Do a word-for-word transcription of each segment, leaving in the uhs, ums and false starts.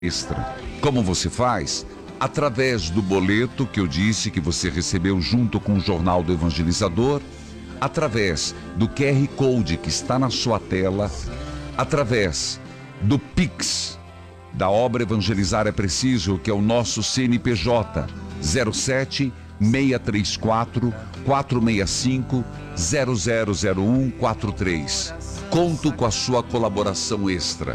extra. Como você faz? Através do boleto que eu disse que você recebeu junto com o Jornal do Evangelizador, através do Q R Code que está na sua tela, através do Pix da obra Evangelizar é Preciso, que é o nosso C N P J zero sete seis três quatro quatro seis cinco zero zero zero um quatro três. Conto com a sua colaboração extra.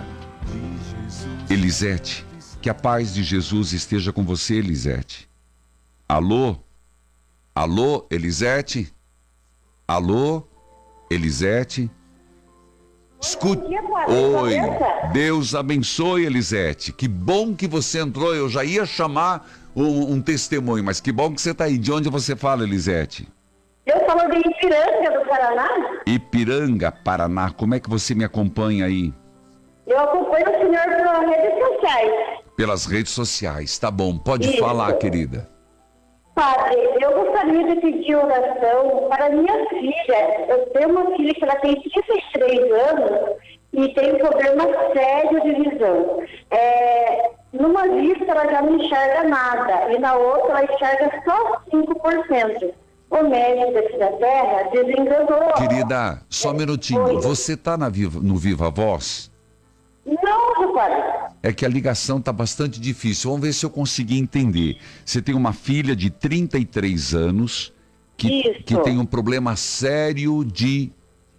Elisete, que a paz de Jesus esteja com você, Elisete. Alô? Alô, Elisete? Alô, Elisete? Escute. Oi, Deus abençoe, Elisete. Que bom que você entrou. Eu já ia chamar um, um testemunho, mas que bom que você está aí. De onde você fala, Elisete? Eu falo de Ipiranga, do Paraná. Ipiranga, Paraná. Como é que você me acompanha aí? Eu acompanho o senhor pelas redes sociais. Pelas redes sociais, tá bom. Pode Isso. falar, querida. Padre, eu gostaria de pedir oração para minha filha. Eu tenho uma filha que ela tem trinta e três anos e tem um problema sério de visão. É, numa vista ela já não enxerga nada e na outra ela enxerga só cinco por cento. O médico aqui da Terra desenganou. Querida, só um minutinho. Oi. Você tá na Viva, no Viva Voz? Não, padre. É que a ligação tá bastante difícil. Vamos ver se eu consegui entender. Você tem uma filha de trinta e três anos que, Isso. que tem um problema sério de,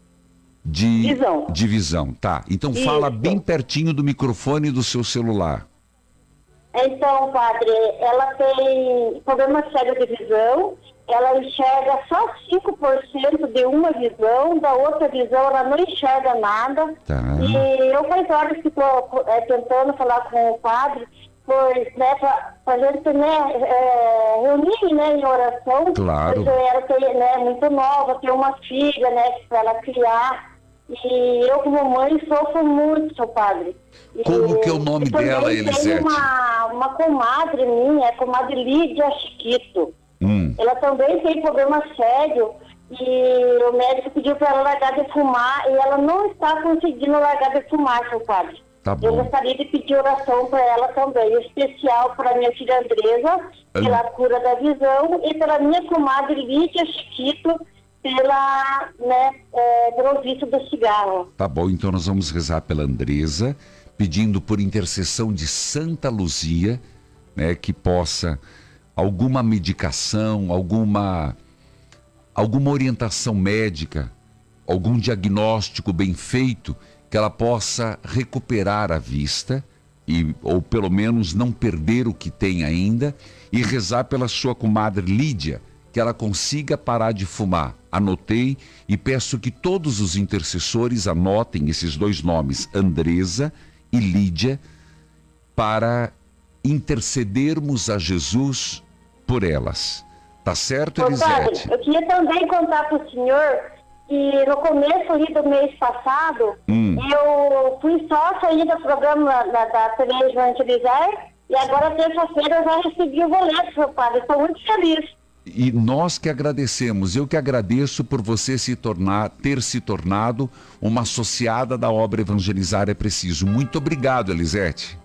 de Visão. de visão. Tá, então fala Isso. bem pertinho do microfone do seu celular. Então, padre, ela tem problema sério de visão, ela enxerga só cinco por cento de uma visão, da outra visão ela não enxerga nada. Tá. E eu faz horas que estou é, tentando falar com o padre, pois, né, para a gente, né, é, reunir, né, em oração. Claro. Porque ela tem, né, muito nova, tem uma filha, né, para ela criar. E eu, como mãe, sofro muito, seu padre. E, Como que é o nome e também dela, tem Elisete? uma, uma comadre minha, a comadre Lídia Chiquito. Hum. Ela também tem problema sério e o médico pediu para ela largar de fumar e ela não está conseguindo largar de fumar, seu padre. Tá bom. Eu gostaria de pedir oração para ela também, em especial para minha filha Andresa, pela cura da visão, e pela minha comadre Lídia Chiquito, pela, né, é, pelo vício do cigarro. Tá bom, então nós vamos rezar pela Andresa, pedindo por intercessão de Santa Luzia, né, que possa alguma medicação, alguma, alguma orientação médica, algum diagnóstico bem feito, que ela possa recuperar a vista, e, ou pelo menos não perder o que tem ainda, e rezar pela sua comadre Lídia, que ela consiga parar de fumar. Anotei e peço que todos os intercessores anotem esses dois nomes, Andresa e Lídia, para intercedermos a Jesus por elas. Tá certo, Ô, padre, Elisete? eu queria também contar para o senhor que no começo ali do mês passado, Hum. eu fui sócia aí do programa da, da T V Evangelizar e agora terça-feira eu já recebi o boleto, seu padre. Estou muito feliz. E nós que agradecemos, eu que agradeço por você se tornar, ter se tornado uma associada da obra Evangelizar é Preciso. Muito obrigado, Elisete.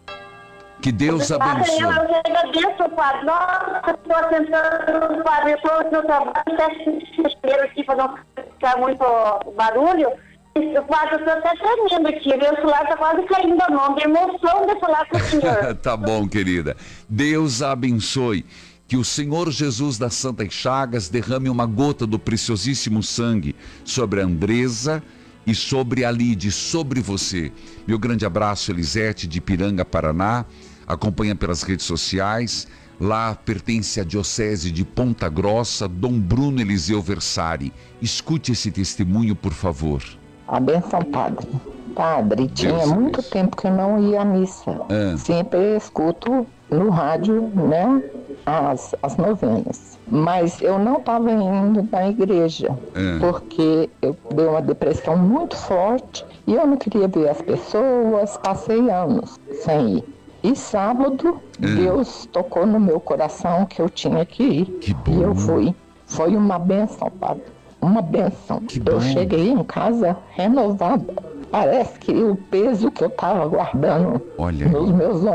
Que Deus Padre, abençoe. eu, eu agradeço, padre. Nossa, estou tentando, padre, eu estou no trabalho, até desespero aqui para não ficar muito barulho. O padre, eu estou até tremendo aqui, meu celular está quase caindo a mão, de emoção de falar com o senhor. Tá bom, querida. Deus a abençoe. Que o Senhor Jesus das Santas Chagas derrame uma gota do preciosíssimo sangue sobre a Andresa e sobre a Lide, sobre você. Meu grande abraço, Elisete, de Ipiranga, Paraná. Acompanha pelas redes sociais. Lá pertence à Diocese de Ponta Grossa, Dom Bruno Eliseu Versari. Escute esse testemunho, por favor. A benção, padre. Padre, tinha Deus, muito Deus. tempo que eu não ia à missa. Ah. Sempre escuto no rádio, né, as, as novenas. Mas eu não estava indo na igreja, Ah. porque eu dei uma depressão muito forte e eu não queria ver as pessoas, passei anos sem ir. E sábado, Ah. Deus tocou no meu coração que eu tinha que ir. Que bom. E eu fui. Foi uma benção, padre. Uma benção. Que Eu bom. cheguei em casa renovada. Parece que o peso que eu estava guardando Olha nos aí. meus